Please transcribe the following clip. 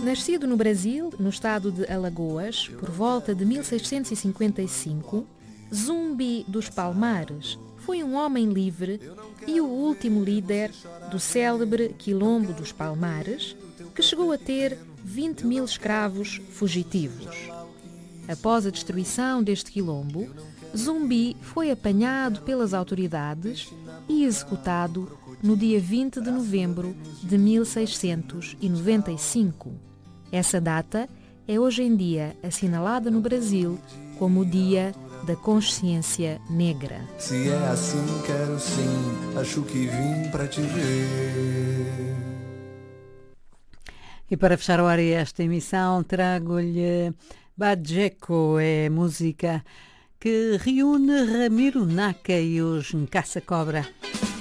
Nascido no Brasil, no estado de Alagoas, por volta de 1655, Zumbi dos Palmares foi um homem livre e o último líder do célebre Quilombo dos Palmares, que chegou a ter 20 mil escravos fugitivos. Após a destruição deste quilombo, Zumbi foi apanhado pelas autoridades e executado no dia 20 de novembro de 1695. Essa data é hoje em dia assinalada no Brasil como o Dia da Consciência Negra. Se é assim, quero sim, acho que vim para te ver. E para fechar a hora esta emissão, trago-lhe Badgeco, é música que reúne Ramiro Naka e os Caça Cobra.